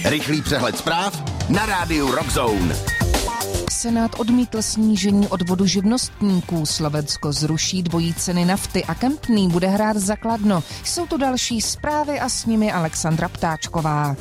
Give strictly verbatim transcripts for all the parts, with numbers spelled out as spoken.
Rychlý přehled zpráv na rádiu Rock Zone. Senát odmítl snížení odvodu živnostníků. Slovensko zruší dvojí ceny nafty a Kempný bude hrát za Kladno. Jsou tu další zprávy a s nimi Alexandra Ptáčková.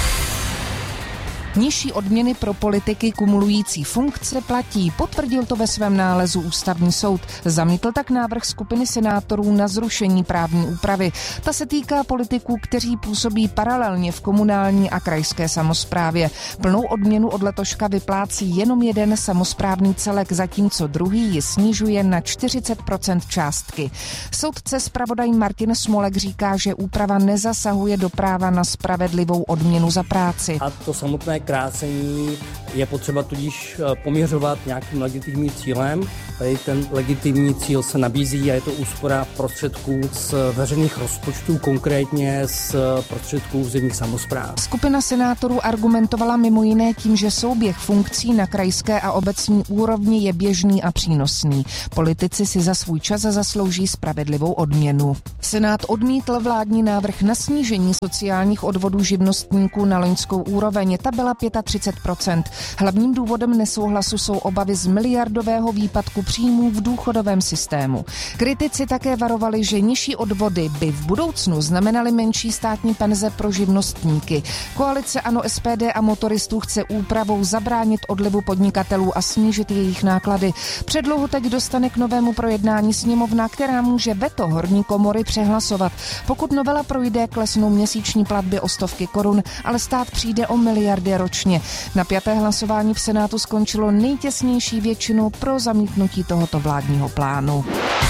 Nižší odměny pro politiky kumulující funkce platí, potvrdil to ve svém nálezu Ústavní soud. Zamítl tak návrh skupiny senátorů na zrušení právní úpravy. Ta se týká politiků, kteří působí paralelně v komunální a krajské samosprávě. Plnou odměnu od letoška vyplácí jenom jeden samosprávný celek, zatímco druhý ji snižuje na čtyřicet procent částky. Soudce zpravodaj Martin Smolek říká, že úprava nezasahuje do práva na spravedlivou odměnu za práci. A to samotné krácení je potřeba tudíž poměřovat nějakým legitimním cílem. Tady ten legitimní cíl se nabízí a je to úspora prostředků z veřejných rozpočtů, konkrétně z prostředků územních samospráv. Skupina senátorů argumentovala mimo jiné tím, že souběh funkcí na krajské a obecní úrovni je běžný a přínosný. Politici si za svůj čas zaslouží spravedlivou odměnu. Senát odmítl vládní návrh na snížení sociálních odvodů živnostníků na loňskou úroveň. Ta byla třicet pět procent. Hlavním důvodem nesouhlasu jsou obavy z miliardového výpadku příjmů v důchodovém systému. Kritici také varovali, že nižší odvody by v budoucnu znamenaly menší státní penze pro živnostníky. Koalice ANO, S P D a motoristů chce úpravou zabránit odlivu podnikatelů a snížit jejich náklady. Předlohu teď dostane k novému projednání sněmovna, která může veto horní komory přehlasovat. Pokud novela projde, klesnou měsíční platby o stovky korun, ale stát přijde o miliardy ročně. Napjaté hlasování v Senátu skončilo nejtěsnější většinou pro zamítnutí tohoto vládního plánu.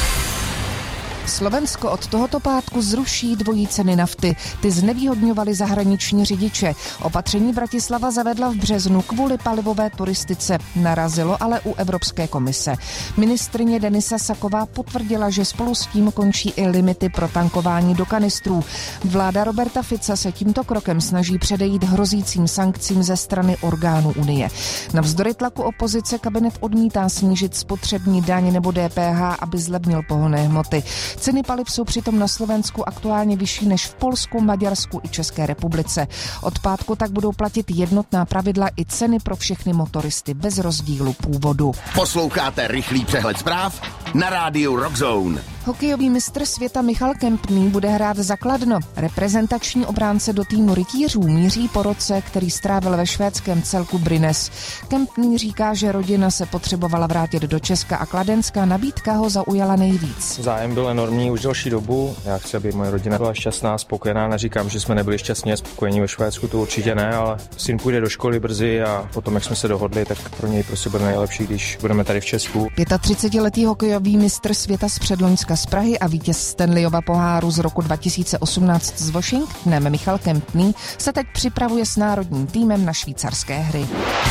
Slovensko od tohoto pátku zruší dvojí ceny nafty. Ty znevýhodňovaly zahraniční řidiče. Opatření Bratislava zavedla v březnu kvůli palivové turistice. Narazilo ale u Evropské komise. Ministryně Denisa Saková potvrdila, že spolu s tím končí i limity pro tankování do kanistrů. Vláda Roberta Fica se tímto krokem snaží předejít hrozícím sankcím ze strany orgánů Unie. Navzdory tlaku opozice kabinet odmítá snížit spotřební daň nebo D P H, aby zlevnil pohonné hmoty. Ceny paliv jsou přitom na Slovensku aktuálně vyšší než v Polsku, Maďarsku i České republice. Od pátku tak budou platit jednotná pravidla i ceny pro všechny motoristy bez rozdílu původu. Posloucháte rychlý přehled zpráv na rádiu Rock Zone. Hokejový mistr světa Michal Kempný bude hrát za Kladno. Reprezentační obránce do týmu rytířů míří po roce, který strávil ve švédském celku Brynäs. Kempný říká, že rodina se potřebovala vrátit do Česka a Kladenska, nabídka ho zaujala nejvíc. Zájem byl enormní už delší dobu. Já chci, aby moje rodina byla šťastná, spokojená. Neříkám, že jsme nebyli šťastní a spokojení ve Švédsku, to určitě ne, ale syn půjde do školy brzy a potom, jak jsme se dohodli, tak pro něj prostě bude nejlepší, když budeme tady v Česku. třicetiletý hokejový mistr světa z předloňska z Prahy a vítěz Stanleyova poháru z roku dva tisíce osmnáct s Washingtonem Michal Kempný se teď připravuje s národním týmem na švýcarské hry.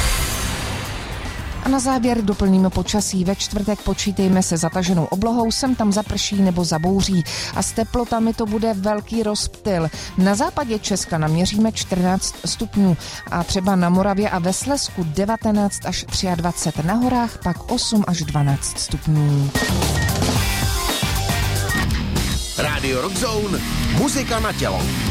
A na závěr doplníme počasí. Ve čtvrtek počítejme se zataženou oblohou, sem tam zaprší nebo zabouří a s teplotami to bude velký rozptyl. Na západě Česka naměříme čtrnáct stupňů a třeba na Moravě a ve Slezsku devatenáct až dvacet tři, na horách pak osm až dvanáct stupňů. Radio Rock Zone, muzika na tělo.